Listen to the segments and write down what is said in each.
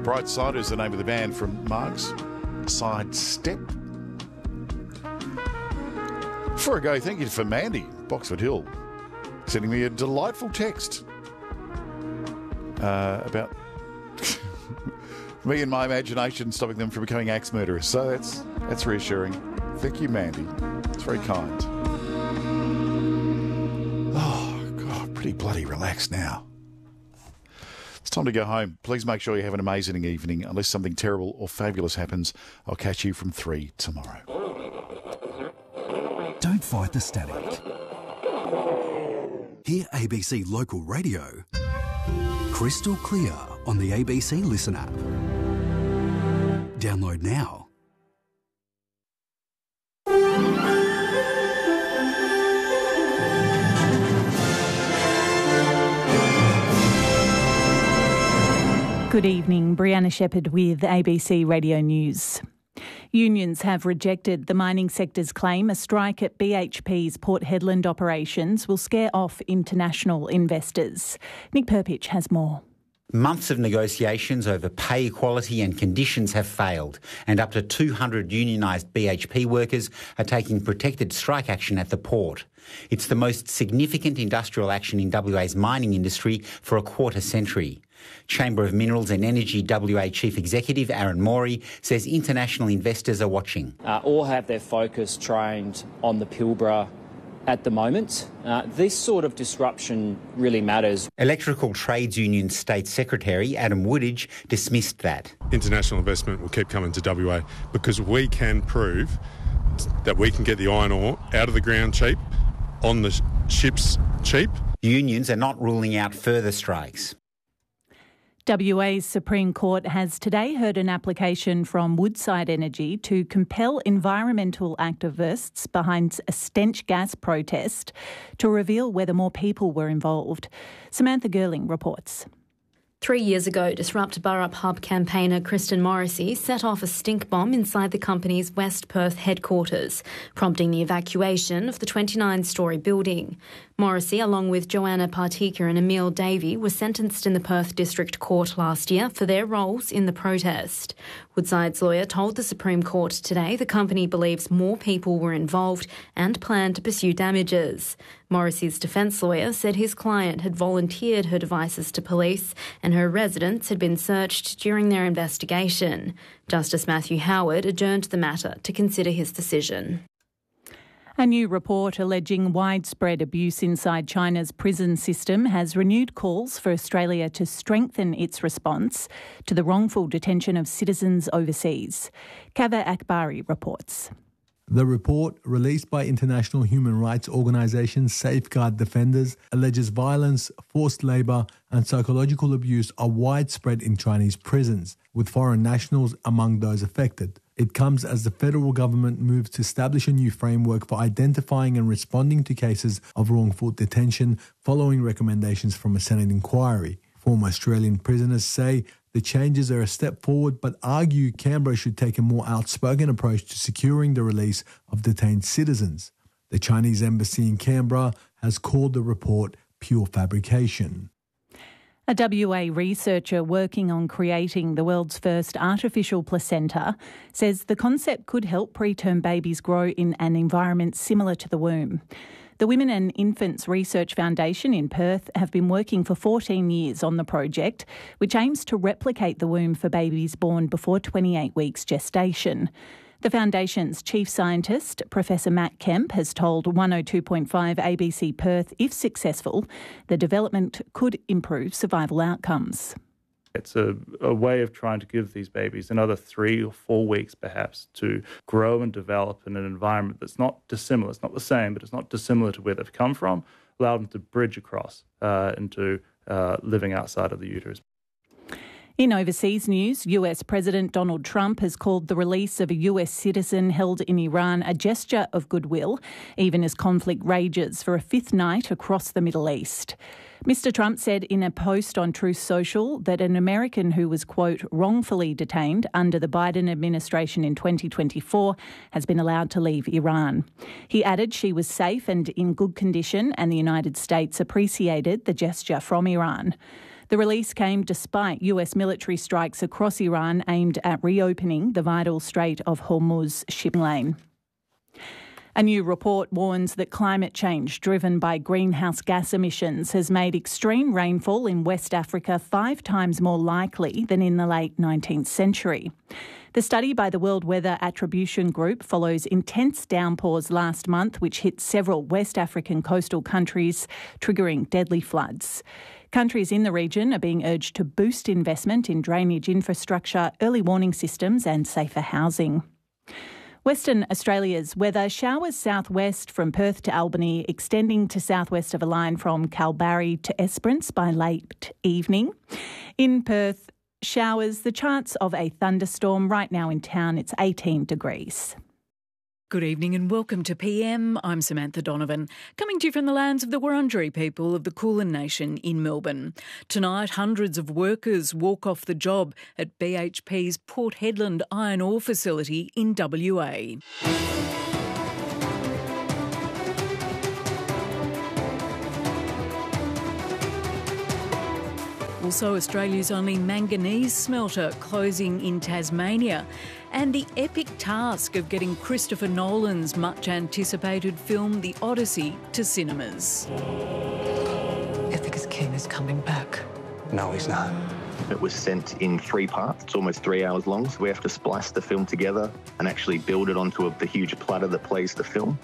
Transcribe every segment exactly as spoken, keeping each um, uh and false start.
Bright Side is the name of the band from Mark's Sidestep. Before I go, thank you for Mandy, Boxford Hill, sending me a delightful text uh, about me and my imagination stopping them from becoming axe murderers. So that's that's reassuring. Thank you, Mandy. It's very kind. Oh, God, pretty bloody relaxed now. It's time to go home. Please make sure you have an amazing evening. Unless something terrible or fabulous happens, I'll catch you from three tomorrow. Don't fight the static. Hear A B C Local Radio crystal clear on the A B C Listen app. Download now. Good evening, Brianna Shepherd with A B C Radio News. Unions have rejected the mining sector's claim a strike at B H P's Port Hedland operations will scare off international investors. Nick Perpich has more. Months of negotiations over pay equality and conditions have failed, and up to two hundred unionised B H P workers are taking protected strike action at the port. It's the most significant industrial action in W A's mining industry for a quarter century. Chamber of Minerals and Energy W A Chief Executive Aaron Morey says international investors are watching. Uh, all have their focus trained on the Pilbara at the moment. Uh, this sort of disruption really matters. Electrical Trades Union State Secretary Adam Woodage dismissed that. International investment will keep coming to W A because we can prove that we can get the iron ore out of the ground cheap, on the ships cheap. Unions are not ruling out further strikes. W A's Supreme Court has today heard an application from Woodside Energy to compel environmental activists behind a stench gas protest to reveal whether more people were involved. Samantha Gerling reports. Three years ago, Disrupt Burrup Hub campaigner Kristen Morrissey set off a stink bomb inside the company's West Perth headquarters, prompting the evacuation of the twenty-nine storey building. Morrissey, along with Joanna Partika and Emile Davey, were sentenced in the Perth District Court last year for their roles in the protest. Woodside's lawyer told the Supreme Court today the company believes more people were involved and planned to pursue damages. Morrissey's defence lawyer said his client had volunteered her devices to police and her residence had been searched during their investigation. Justice Matthew Howard adjourned the matter to consider his decision. A new report alleging widespread abuse inside China's prison system has renewed calls for Australia to strengthen its response to the wrongful detention of citizens overseas. Kaveh Akbari reports. The report, released by international human rights organisation Safeguard Defenders, alleges violence, forced labour and psychological abuse are widespread in Chinese prisons, with foreign nationals among those affected. It comes as the federal government moves to establish a new framework for identifying and responding to cases of wrongful detention following recommendations from a Senate inquiry. Former Australian prisoners say the changes are a step forward but argue Canberra should take a more outspoken approach to securing the release of detained citizens. The Chinese embassy in Canberra has called the report pure fabrication. A W A researcher working on creating the world's first artificial placenta says the concept could help preterm babies grow in an environment similar to the womb. The Women and Infants Research Foundation in Perth have been working for fourteen years on the project, which aims to replicate the womb for babies born before twenty-eight weeks gestation. The Foundation's chief scientist, Professor Matt Kemp, has told one oh two point five A B C Perth, if successful, the development could improve survival outcomes. It's a, a way of trying to give these babies another three or four weeks perhaps to grow and develop in an environment that's not dissimilar. It's not the same, but it's not dissimilar to where they've come from, allow them to bridge across uh, into uh, living outside of the uterus. In overseas news, U S President Donald Trump has called the release of a U S citizen held in Iran a gesture of goodwill, even as conflict rages for a fifth night across the Middle East. Mister Trump said in a post on Truth Social that an American who was, quote, wrongfully detained under the Biden administration in twenty twenty-four has been allowed to leave Iran. He added she was safe and in good condition and the United States appreciated the gesture from Iran. The release came despite U S military strikes across Iran aimed at reopening the vital Strait of Hormuz shipping lane. A new report warns that climate change driven by greenhouse gas emissions has made extreme rainfall in West Africa five times more likely than in the late nineteenth century. The study by the World Weather Attribution Group follows intense downpours last month, which hit several West African coastal countries, triggering deadly floods. Countries in the region are being urged to boost investment in drainage infrastructure, early warning systems and safer housing. Western Australia's weather: showers southwest from Perth to Albany, extending to southwest of a line from Kalbarri to Esperance by late evening. In Perth, showers, the chance of a thunderstorm. Right now in town, it's eighteen degrees. Good evening and welcome to P M. I'm Samantha Donovan, coming to you from the lands of the Wurundjeri people of the Kulin Nation in Melbourne. Tonight, hundreds of workers walk off the job at B H P's Port Hedland iron ore facility in W A. Also, Australia's only manganese smelter closing in Tasmania, and the epic task of getting Christopher Nolan's much-anticipated film The Odyssey to cinemas. Ithaca's king is coming back. No, he's not. It was sent in three parts. It's almost three hours long, so we have to splice the film together and actually build it onto a, the huge platter that plays the film.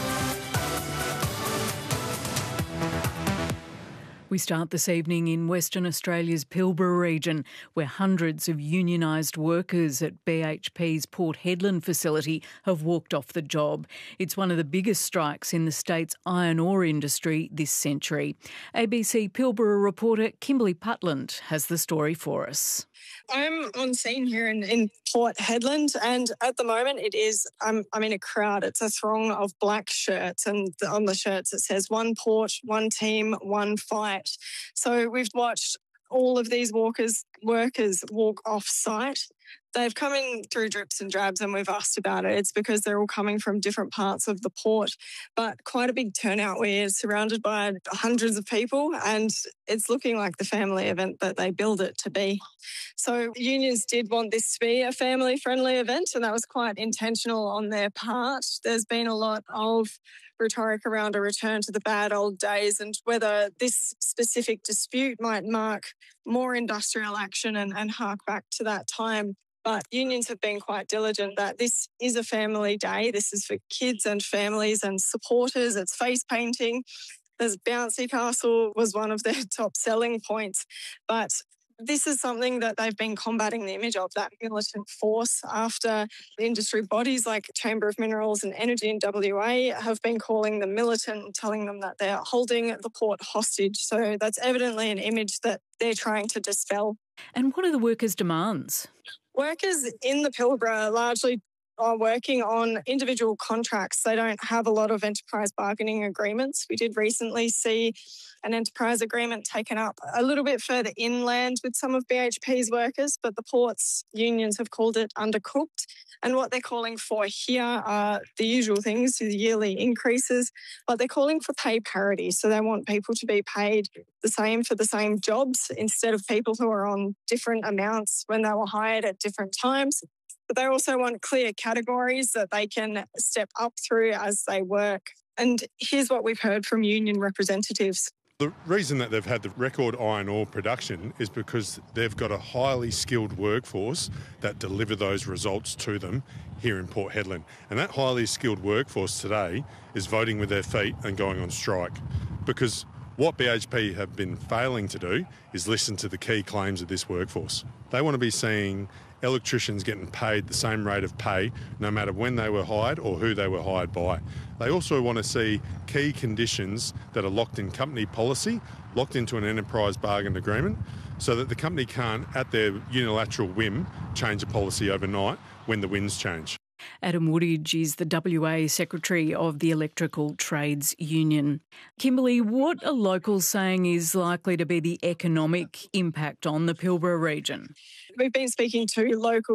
We start this evening in Western Australia's Pilbara region, where hundreds of unionised workers at B H P's Port Hedland facility have walked off the job. It's one of the biggest strikes in the state's iron ore industry this century. A B C Pilbara reporter Kimberly Putland has the story for us. I'm on scene here in, in Port Hedland, and at the moment it is, I'm, I'm in a crowd. It's a throng of black shirts, and on the shirts it says one port, one team, one fight. So we've watched all of these walkers, workers walk off site. They've come in through drips and drabs, and we've asked about it. It's because they're all coming from different parts of the port, but quite a big turnout. We're surrounded by hundreds of people, and it's looking like the family event that they build it to be. So unions did want this to be a family-friendly event, and that was quite intentional on their part. There's been a lot of rhetoric around a return to the bad old days and whether this specific dispute might mark more industrial action and, and hark back to that time. But unions have been quite diligent that this is a family day. This is for kids and families and supporters. It's face painting. There's Bouncy Castle was one of their top selling points. But this is something that they've been combating the image of, that militant force, after industry bodies like Chamber of Minerals and Energy in W A have been calling them militant and telling them that they're holding the port hostage. So that's evidently an image that they're trying to dispel. And what are the workers' demands? Workers in the Pilbara largely are working on individual contracts. They don't have a lot of enterprise bargaining agreements. We did recently see an enterprise agreement taken up a little bit further inland with some of B H P's workers, but the ports unions have called it undercooked. And what they're calling for here are the usual things, the yearly increases, but they're calling for pay parity. So they want people to be paid the same for the same jobs instead of people who are on different amounts when they were hired at different times. But they also want clear categories that they can step up through as they work. And here's what we've heard from union representatives. The reason that they've had the record iron ore production is because they've got a highly skilled workforce that deliver those results to them here in Port Hedland. And that highly skilled workforce today is voting with their feet and going on strike, because what B H P have been failing to do is listen to the key claims of this workforce. They want to be seeing electricians getting paid the same rate of pay no matter when they were hired or who they were hired by. They also want to see key conditions that are locked in company policy, locked into an enterprise bargain agreement, so that the company can't, at their unilateral whim, change a policy overnight when the winds change. Adam Woodidge is the W A Secretary of the Electrical Trades Union. Kimberly, what are locals saying is likely to be the economic impact on the Pilbara region? We've been speaking to locals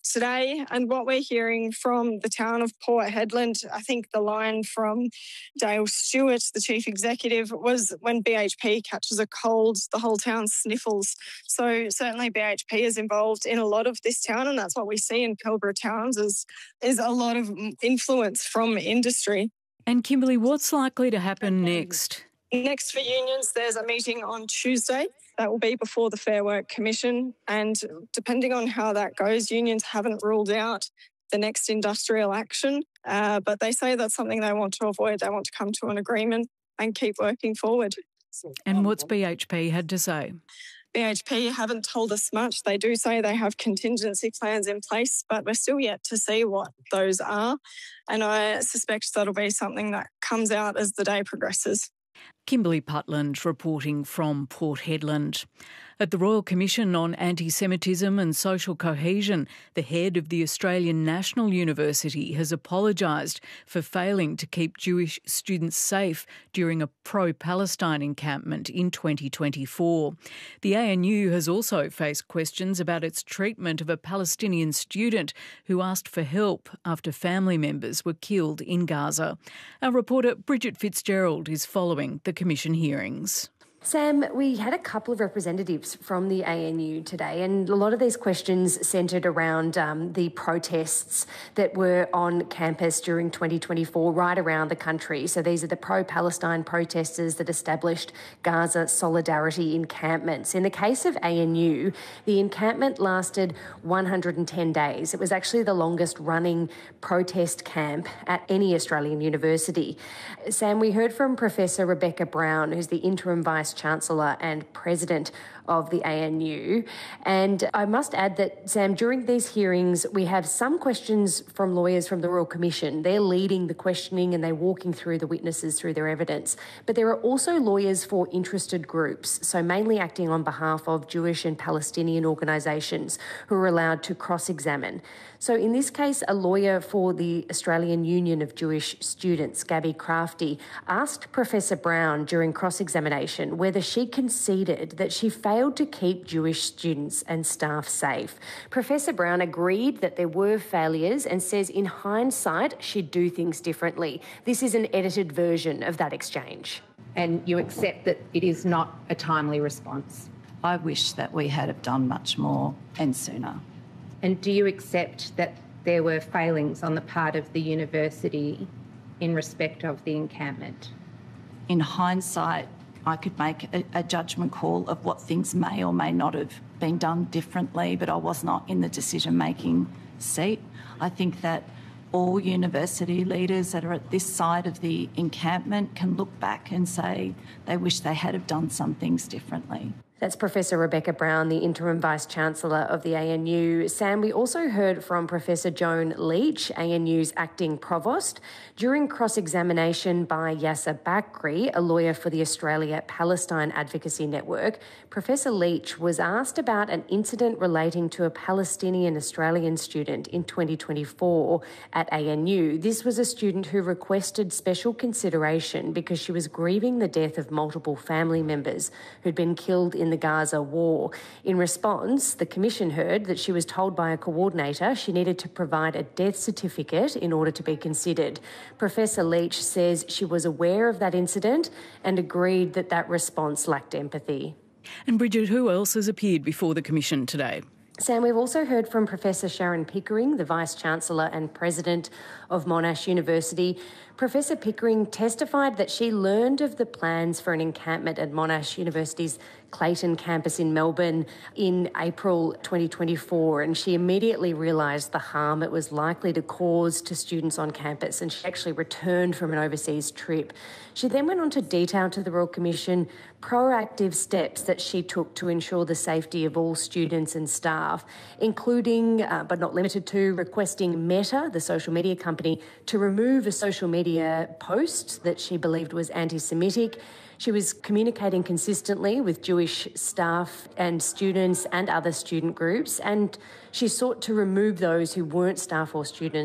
today. And what we're hearing from the town of Port Hedland, I think the line from Dale Stewart, the chief executive, was when B H P catches a cold, the whole town sniffles. So certainly B H P is involved in a lot of this town, and that's what we see in Pilbara towns is, is a lot of influence from industry. And Kimberly, what's likely to happen next? Next for unions, there's a meeting on Tuesday. That will be before the Fair Work Commission. And depending on how that goes, unions haven't ruled out the next industrial action. Uh, but they say that's something they want to avoid. They want to come to an agreement and keep working forward. And what's B H P had to say? B H P haven't told us much. They do say they have contingency plans in place, but we're still yet to see what those are. And I suspect that'll be something that comes out as the day progresses. Kimberly Putland reporting from Port Hedland. At the Royal Commission on Anti-Semitism and Social Cohesion, the head of the Australian National University has apologised for failing to keep Jewish students safe during a pro-Palestine encampment in twenty twenty-four. The A N U has also faced questions about its treatment of a Palestinian student who asked for help after family members were killed in Gaza. Our reporter Bridget Fitzgerald is following the Commission hearings. Sam, we had a couple of representatives from the A N U today, and a lot of these questions centred around um, the protests that were on campus during twenty twenty-four right around the country. So these are the pro-Palestine protesters that established Gaza Solidarity encampments. In the case of A N U, the encampment lasted one hundred ten days. It was actually the longest running protest camp at any Australian university. Sam, we heard from Professor Rebecca Brown, who's the interim Vice Chancellor and President of the A N U. And I must add that, Sam, during these hearings, we have some questions from lawyers from the Royal Commission. They're leading the questioning and they're walking through the witnesses through their evidence. But there are also lawyers for interested groups, so mainly acting on behalf of Jewish and Palestinian organisations who are allowed to cross-examine. So in this case, a lawyer for the Australian Union of Jewish Students, Gabby Crafty, asked Professor Brown during cross-examination whether she conceded that she failed to keep Jewish students and staff safe. Professor Brown agreed that there were failures and says in hindsight she'd do things differently. This is an edited version of that exchange. And you accept that it is not a timely response? I wish that we had have done much more and sooner. And do you accept that there were failings on the part of the university in respect of the encampment? In hindsight, I could make a, a judgment call of what things may or may not have been done differently, but I was not in the decision-making seat. I think that all university leaders that are at this side of the encampment can look back and say they wish they had have done some things differently. That's Professor Rebecca Brown, the Interim Vice-Chancellor of the A N U. Sam, we also heard from Professor Joan Leach, A N U's acting provost, during cross-examination by Yasser Bakri, a lawyer for the Australia-Palestine Advocacy Network. Professor Leach was asked about an incident relating to a Palestinian-Australian student in twenty twenty-four at A N U. This was a student who requested special consideration because she was grieving the death of multiple family members who'd been killed in the Gaza war. In response, the Commission heard that she was told by a coordinator she needed to provide a death certificate in order to be considered. Professor Leach says she was aware of that incident and agreed that that response lacked empathy. And Bridget, who else has appeared before the Commission today? Sam, we've also heard from Professor Sharon Pickering, the Vice-Chancellor and President of Monash University. Professor Pickering testified that she learned of the plans for an encampment at Monash University's Clayton campus in Melbourne in April twenty twenty-four, and she immediately realised the harm it was likely to cause to students on campus, and she actually returned from an overseas trip. She then went on to detail to the Royal Commission proactive steps that she took to ensure the safety of all students and staff, including, uh, but not limited to, requesting Meta, the social media company, to remove a social media post that she believed was anti-Semitic. She was communicating consistently with Jewish staff and students and other student groups, and she sought to remove those who weren't staff or students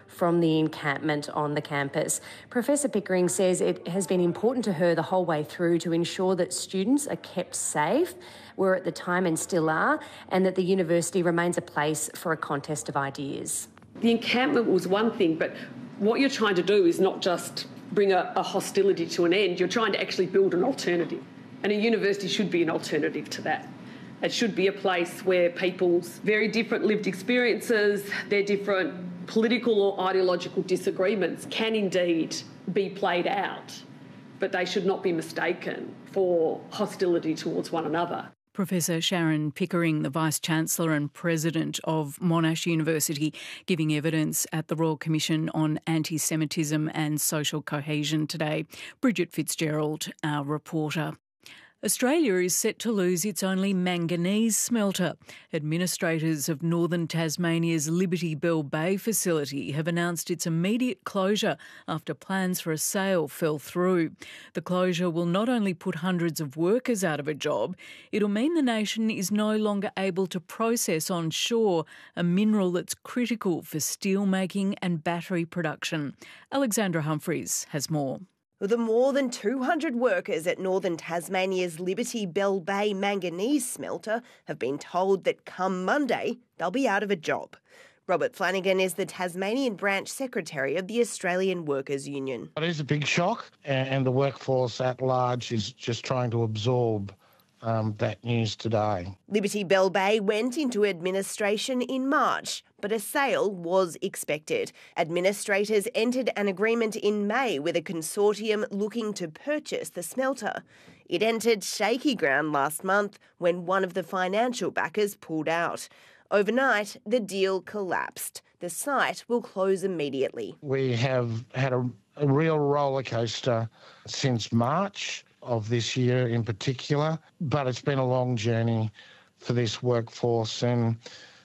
from the encampment on the campus. Professor Pickering says it has been important to her the whole way through to ensure that students are kept safe, were at the time and still are, and that the university remains a place for a contest of ideas. The encampment was one thing, but what you're trying to do is not just bring a, a hostility to an end, you're trying to actually build an alternative. And a university should be an alternative to that. It should be a place where people's very different lived experiences, their different political or ideological disagreements can indeed be played out, but they should not be mistaken for hostility towards one another. Professor Sharon Pickering, the Vice-Chancellor and President of Monash University, giving evidence at the Royal Commission on Anti-Semitism and Social Cohesion today. Bridget Fitzgerald, our reporter. Australia is set to lose its only manganese smelter. Administrators of northern Tasmania's Liberty Bell Bay facility have announced its immediate closure after plans for a sale fell through. The closure will not only put hundreds of workers out of a job, it'll mean the nation is no longer able to process on shore a mineral that's critical for steel making and battery production. Alexandra Humphreys has more. The more than two hundred workers at northern Tasmania's Liberty Bell Bay manganese smelter have been told that come Monday they'll be out of a job. Robert Flanagan is the Tasmanian branch secretary of the Australian Workers Union. It is a big shock, and the workforce at large is just trying to absorb um, that news today. Liberty Bell Bay went into administration in March, but a sale was expected. Administrators entered an agreement in May with a consortium looking to purchase the smelter. It entered shaky ground last month when one of the financial backers pulled out. Overnight, the deal collapsed. The site will close immediately. We have had a, a real roller coaster since March of this year in particular, but it's been a long journey for this workforce, and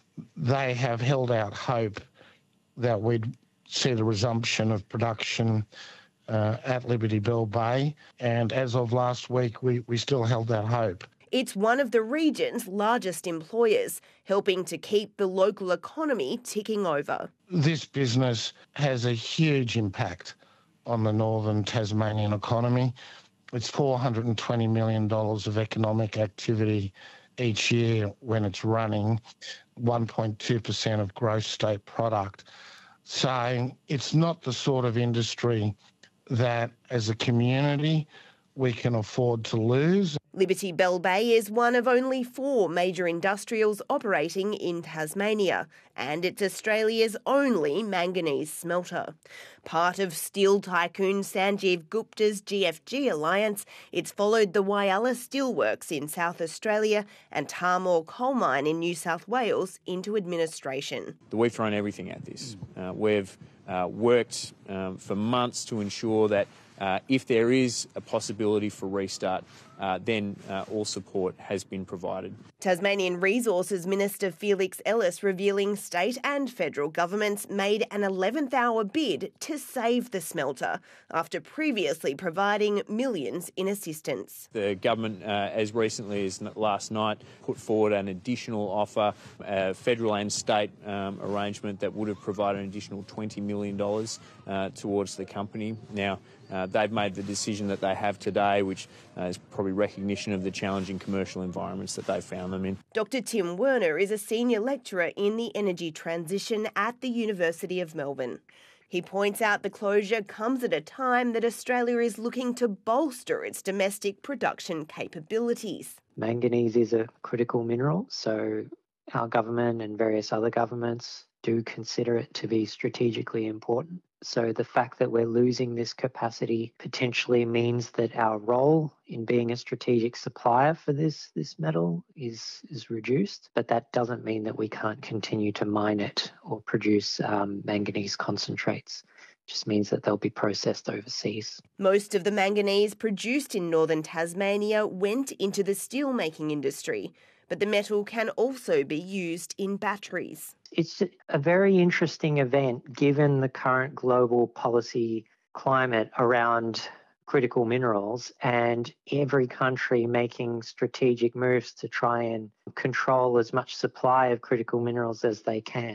they have held out hope that we'd see the resumption of production uh, at Liberty Bell Bay. And as of last week, we, we still held that hope. It's one of the region's largest employers, helping to keep the local economy ticking over. This business has a huge impact on the northern Tasmanian economy. It's four hundred twenty million dollars of economic activity each year when it's running, one point two percent of gross state product. So it's not the sort of industry that as a community we can afford to lose. Liberty Bell Bay is one of only four major industrials operating in Tasmania, and it's Australia's only manganese smelter. Part of steel tycoon Sanjeev Gupta's G F G alliance, it's followed the Whyalla Steelworks in South Australia and Tahmoor Coal Mine in New South Wales into administration. We've thrown everything at this. Uh, we've uh, worked um, for months to ensure that Uh, if there is a possibility for restart, uh, then uh, all support has been provided. Tasmanian Resources Minister Felix Ellis revealing state and federal governments made an eleventh hour bid to save the smelter after previously providing millions in assistance. The government, uh, as recently as last night, put forward an additional offer, a federal and state um, arrangement that would have provided an additional twenty million dollars uh, towards the company. Now, Uh, they've made the decision that they have today, which uh, is probably recognition of the challenging commercial environments that they've found them in. Doctor Tim Werner is a senior lecturer in the energy transition at the University of Melbourne. He points out the closure comes at a time that Australia is looking to bolster its domestic production capabilities. Manganese is a critical mineral, so our government and various other governments do consider it to be strategically important. So the fact that we're losing this capacity potentially means that our role in being a strategic supplier for this, this metal is, is reduced, but that doesn't mean that we can't continue to mine it or produce um, manganese concentrates. It just means that they'll be processed overseas. Most of the manganese produced in northern Tasmania went into the steelmaking industry, but the metal can also be used in batteries. It's a very interesting event given the current global policy climate around critical minerals and every country making strategic moves to try and control as much supply of critical minerals as they can.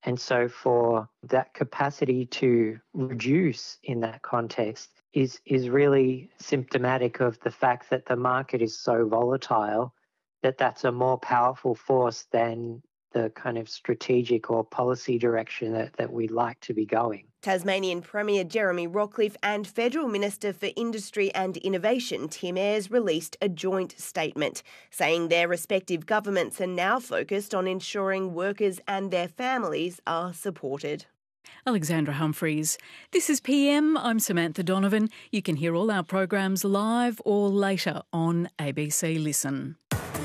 And so for that capacity to reduce in that context is, is really symptomatic of the fact that the market is so volatile that that's a more powerful force than the kind of strategic or policy direction that, that we'd like to be going. Tasmanian Premier Jeremy Rockliff and Federal Minister for Industry and Innovation Tim Ayres released a joint statement saying their respective governments are now focused on ensuring workers and their families are supported. Alexandra Humphreys. This is P M. I'm Samantha Donovan. You can hear all our programs live or later on A B C Listen.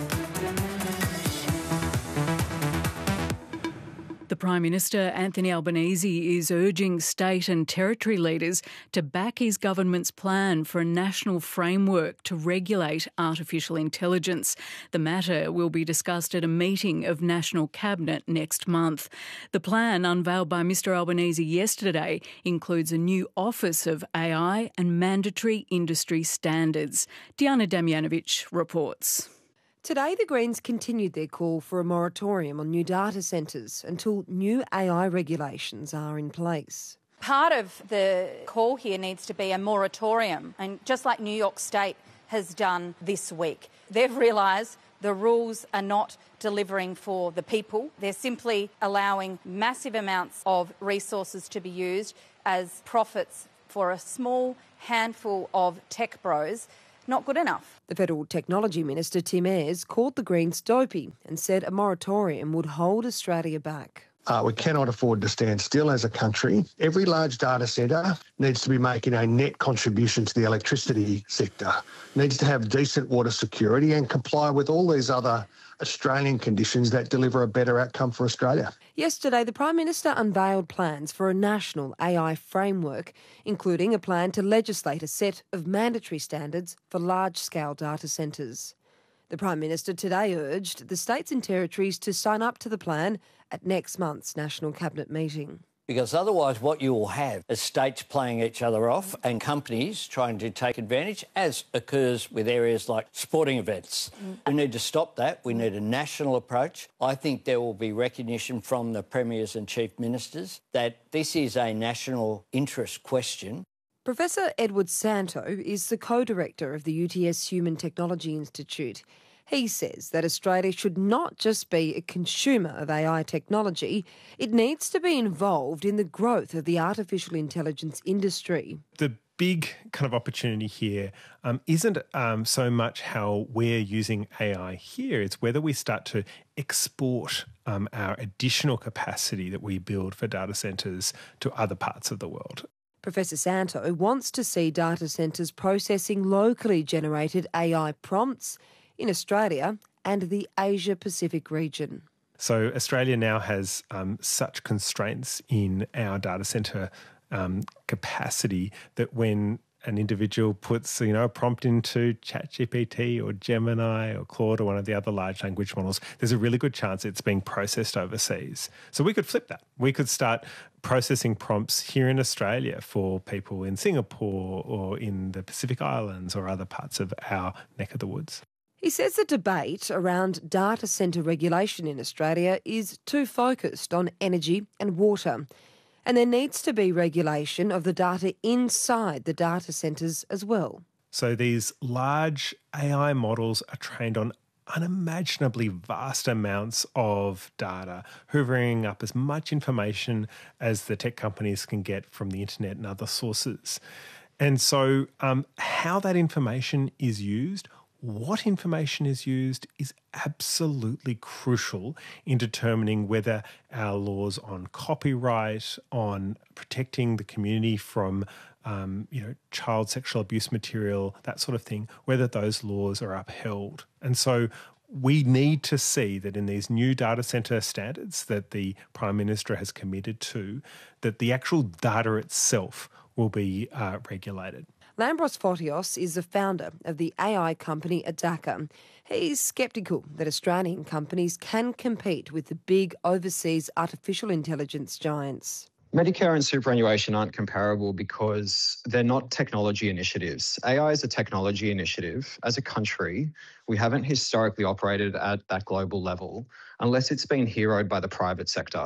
The Prime Minister, Anthony Albanese, is urging state and territory leaders to back his government's plan for a national framework to regulate artificial intelligence. The matter will be discussed at a meeting of National Cabinet next month. The plan, unveiled by Mr Albanese yesterday, includes a new Office of A I and mandatory industry standards. Diana Damjanovic reports. Today, the Greens continued their call for a moratorium on new data centres until new A I regulations are in place. Part of the call here needs to be a moratorium, and just like New York State has done this week, they've realised the rules are not delivering for the people. They're simply allowing massive amounts of resources to be used as profits for a small handful of tech bros. Not good enough. The Federal Technology Minister, Tim Ayres, called the Greens dopey and said a moratorium would hold Australia back. Uh, we cannot afford to stand still as a country. Every large data centre needs to be making a net contribution to the electricity sector, needs to have decent water security and comply with all these other Australian conditions that deliver a better outcome for Australia. Yesterday, the Prime Minister unveiled plans for a national A I framework, including a plan to legislate a set of mandatory standards for large-scale data centres. The Prime Minister today urged the states and territories to sign up to the plan at next month's National Cabinet meeting. Because otherwise what you will have is states playing each other off and companies trying to take advantage, as occurs with areas like sporting events. Mm. We need to stop that. We need a national approach. I think there will be recognition from the premiers and chief ministers that this is a national interest question. Professor Edward Santo is the co-director of the U T S Human Technology Institute. He says that Australia should not just be a consumer of A I technology, it needs to be involved in the growth of the artificial intelligence industry. The big kind of opportunity here um, isn't um, so much how we're using A I here, it's whether we start to export um, our additional capacity that we build for data centres to other parts of the world. Professor Santo wants to see data centres processing locally generated A I prompts in Australia and the Asia-Pacific region. So Australia now has um, such constraints in our data centre um, capacity that when an individual puts, you know, a prompt into ChatGPT or Gemini or Claude or one of the other large language models, there's a really good chance it's being processed overseas. So we could flip that. We could start processing prompts here in Australia for people in Singapore or in the Pacific Islands or other parts of our neck of the woods. He says the debate around data centre regulation in Australia is too focused on energy and water, and there needs to be regulation of the data inside the data centres as well. So these large A I models are trained on unimaginably vast amounts of data, hoovering up as much information as the tech companies can get from the internet and other sources. And so um, how that information is used, what information is used is absolutely crucial in determining whether our laws on copyright, on protecting the community from um, you know, child sexual abuse material, that sort of thing, whether those laws are upheld. And so we need to see that in these new data centre standards that the Prime Minister has committed to, that the actual data itself will be uh, regulated. Lambros Photios is the founder of the A I company Adaka. He's sceptical that Australian companies can compete with the big overseas artificial intelligence giants. Medicare and superannuation aren't comparable because they're not technology initiatives. A I is a technology initiative. As a country, we haven't historically operated at that global level unless it's been heroed by the private sector.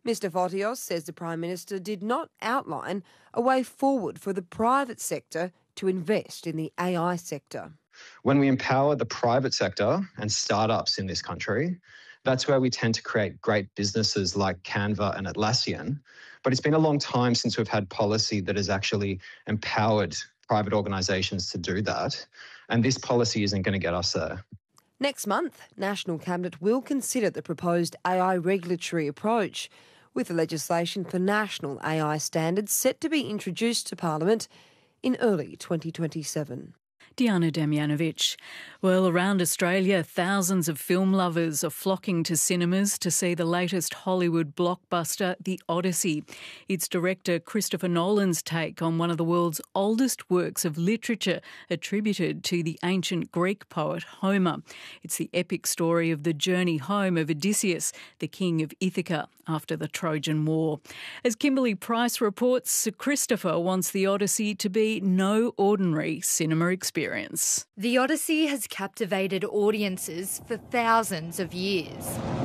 Mister Fotios says the Prime Minister did not outline a way forward for the private sector to invest in the A I sector. When we empower the private sector and startups in this country, that's where we tend to create great businesses like Canva and Atlassian. But it's been a long time since we've had policy that has actually empowered private organisations to do that. And this policy isn't going to get us there. Next month, National Cabinet will consider the proposed A I regulatory approach, with the legislation for national A I standards set to be introduced to Parliament in early twenty twenty-seven. Diana Damjanovic. Well, around Australia, thousands of film lovers are flocking to cinemas to see the latest Hollywood blockbuster, The Odyssey. It's director Christopher Nolan's take on one of the world's oldest works of literature attributed to the ancient Greek poet Homer. It's the epic story of the journey home of Odysseus, the king of Ithaca, after the Trojan War. As Kimberly Price reports, Sir Christopher wants The Odyssey to be no ordinary cinema experience. The Odyssey has captivated audiences for thousands of years.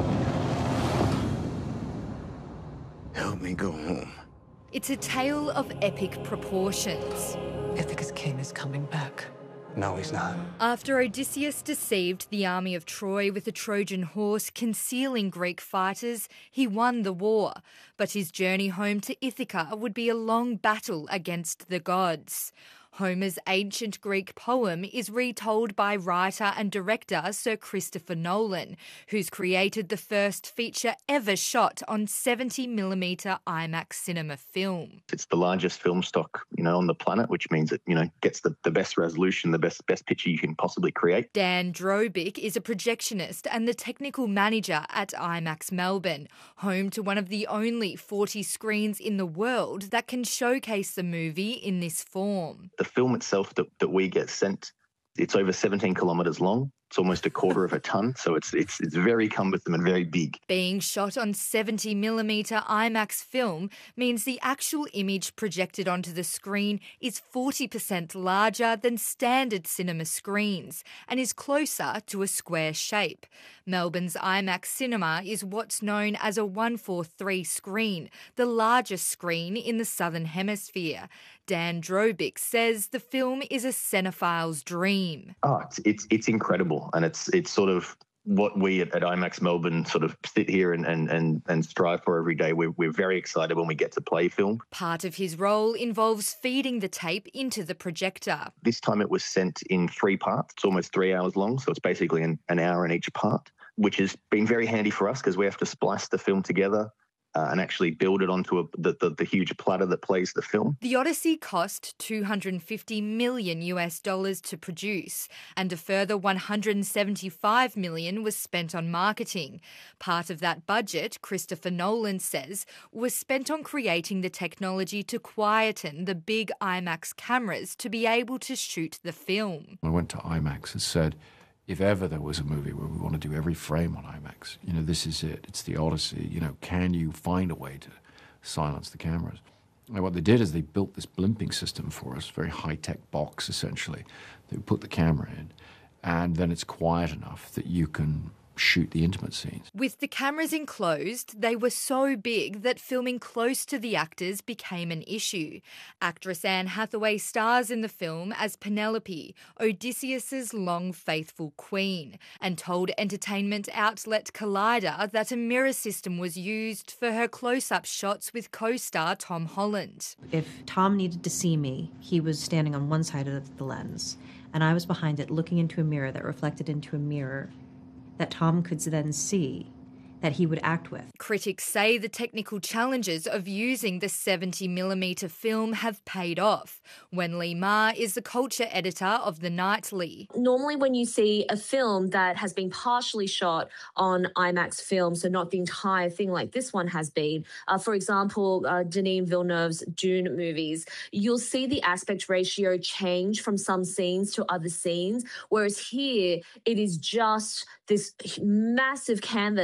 Help me go home. It's a tale of epic proportions. Ithaca's king is coming back. No, he's not. After Odysseus deceived the army of Troy with a Trojan horse concealing Greek fighters, he won the war. But his journey home to Ithaca would be a long battle against the gods. Homer's ancient Greek poem is retold by writer and director Sir Christopher Nolan, who's created the first feature ever shot on seventy millimeter IMAX cinema film. It's the largest film stock, you know, on the planet, which means it, you know, gets the, the best resolution, the best best picture you can possibly create. Dan Drobick is a projectionist and the technical manager at IMAX Melbourne, home to one of the only forty screens in the world that can showcase the movie in this form. The film itself that, that we get sent, it's over seventeen kilometres long. It's almost a quarter of a tonne, so it's it's it's very cumbersome and very big. Being shot on seventy millimeter IMAX film means the actual image projected onto the screen is forty percent larger than standard cinema screens and is closer to a square shape. Melbourne's IMAX Cinema is what's known as a one forty-three screen, the largest screen in the Southern Hemisphere. Dan Drobick says the film is a cinephile's dream. Oh, it's it's, it's incredible. And it's it's sort of what we at, at IMAX Melbourne sort of sit here and, and, and, and strive for every day. We're, we're very excited when we get to play film. Part of his role involves feeding the tape into the projector. This time it was sent in three parts. It's almost three hours long, so it's basically an, an hour in each part, which has been very handy for us because we have to splice the film together Uh, and actually build it onto a, the, the, the huge platter that plays the film. The Odyssey cost two hundred fifty million US dollars to produce, and a further one hundred seventy-five million was spent on marketing. Part of that budget, Christopher Nolan says, was spent on creating the technology to quieten the big IMAX cameras to be able to shoot the film. I went to IMAX and said, if ever there was a movie where we want to do every frame on IMAX, you know, this is it. It's The Odyssey. You know, can you find a way to silence the cameras? And what they did is they built this blimping system for us, very high-tech box, essentially. They put the camera in, and then it's quiet enough that you can shoot the intimate scenes. With the cameras enclosed, they were so big that filming close to the actors became an issue. Actress Anne Hathaway stars in the film as Penelope, Odysseus's long faithful queen, and told entertainment outlet Collider that a mirror system was used for her close-up shots with co-star Tom Holland. If Tom needed to see me, he was standing on one side of the lens, and I was behind it looking into a mirror that reflected into a mirror that Tom could then see, that he would act with. Critics say the technical challenges of using the seventy millimeter film have paid off. Wenli Ma is the culture editor of The Nightly. Normally when you see a film that has been partially shot on IMAX film, so not the entire thing like this one has been, uh, for example, uh, Denis Villeneuve's Dune movies, you'll see the aspect ratio change from some scenes to other scenes, whereas here it is just this massive canvas, the entire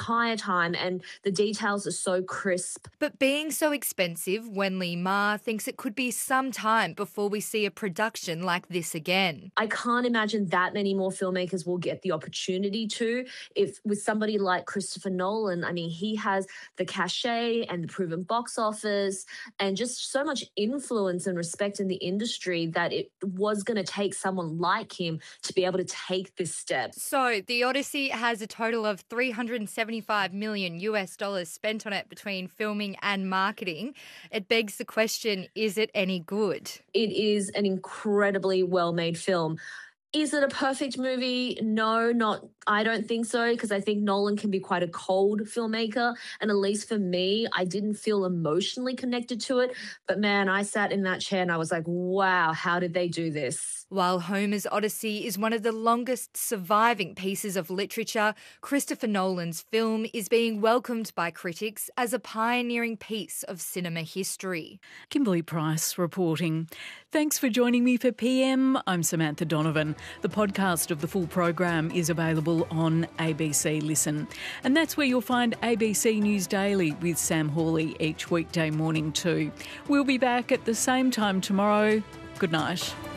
entire time, and the details are so crisp. But being so expensive, Wenli Ma thinks it could be some time before we see a production like this again. I can't imagine that many more filmmakers will get the opportunity to. If with somebody like Christopher Nolan, I mean, he has the cachet and the proven box office and just so much influence and respect in the industry that it was going to take someone like him to be able to take this step. So The Odyssey has a total of three hundred seventy-five million US dollars spent on it between filming and marketing. It begs the question, is it any good? It is an incredibly well-made film. Is it a perfect movie? No, not. I don't think so, because I think Nolan can be quite a cold filmmaker, and at least for me, I didn't feel emotionally connected to it. But man, I sat in that chair and I was like, wow, how did they do this? While Homer's Odyssey is one of the longest surviving pieces of literature, Christopher Nolan's film is being welcomed by critics as a pioneering piece of cinema history. Kimberly Price reporting. Thanks for joining me for P M. I'm Samantha Donovan. The podcast of the full program is available on A B C Listen. And that's where you'll find A B C News Daily with Sam Hawley each weekday morning too. We'll be back at the same time tomorrow. Good night.